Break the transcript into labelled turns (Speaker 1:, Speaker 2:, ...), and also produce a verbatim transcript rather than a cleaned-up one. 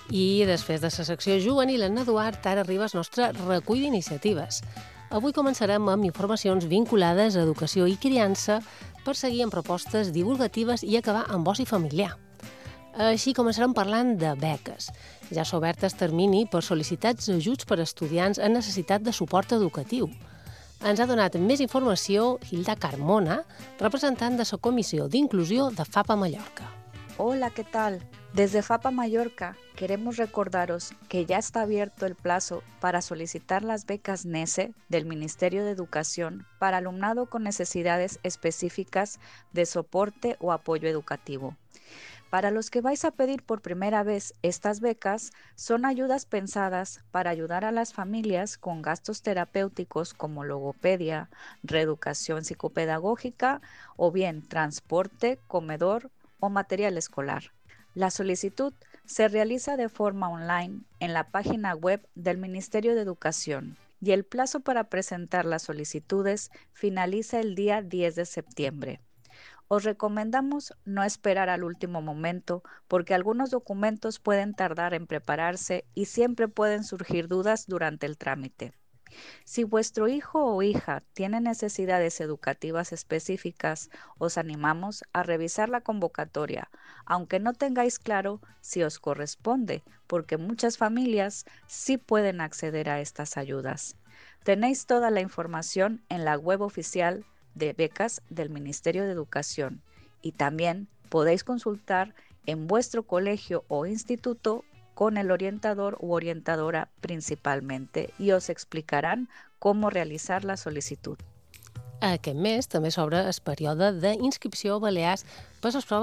Speaker 1: I després de la secció juvenil en Eduard, ara arriba el nostre recull d'iniciatives. Avui començarem amb informacions vinculades a educació i criança per seguir amb propostes divulgatives i acabar amb oci familiar. Així començarem parlant de beques. Ja s'ha obert el termini per sol·licitats ajuts per a estudiants en necessitat de suport educatiu. Ens ha donat més informació Hilda Carmona, representant de la Comissió d'Inclusió de FAPA Mallorca.
Speaker 2: Hola, ¿qué tal? Desde FAPA Mallorca queremos recordaros que ya está abierto el plazo para solicitar las becas NESE del Ministerio de Educación para alumnado con necesidades específicas de soporte o apoyo educativo. Para los que vais a pedir por primera vez estas becas, son ayudas pensadas para ayudar a las familias con gastos terapéuticos como logopedia, reeducación psicopedagógica o bien transporte, comedor o material escolar. La solicitud se realiza de forma online en la página web del Ministerio de Educación y el plazo para presentar las solicitudes finaliza el día diez de septiembre. Os recomendamos no esperar al último momento porque algunos documentos pueden tardar en prepararse y siempre pueden surgir dudas durante el trámite. Si vuestro hijo o hija tiene necesidades educativas específicas, os animamos a revisar la convocatoria, aunque no tengáis claro si os corresponde, porque muchas familias sí pueden acceder a estas ayudas. Tenéis toda la información en la web oficial de becas del Ministerio de Educación y también podéis consultar en vuestro colegio o instituto con el orientador u orientadora principalmente i os explicaran com realitzar la sol·licitud.
Speaker 1: Aquest mes també s'obre el període d'inscripció a Balears per les proves